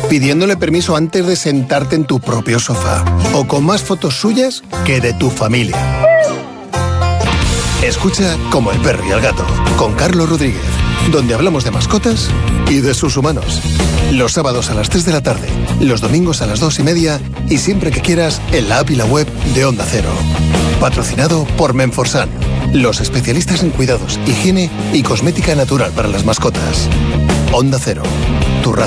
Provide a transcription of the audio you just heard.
pidiéndole permiso antes de sentarte en tu propio sofá o con más fotos suyas que de tu familia. Escucha Como el perro y el gato, con Carlos Rodríguez, donde hablamos de mascotas y de sus humanos. Los sábados a las 3 de la tarde, los domingos a las 2:30 y siempre que quieras en la app y la web de Onda Cero. Patrocinado por Menforsan, los especialistas en cuidados, higiene y cosmética natural para las mascotas. Onda Cero,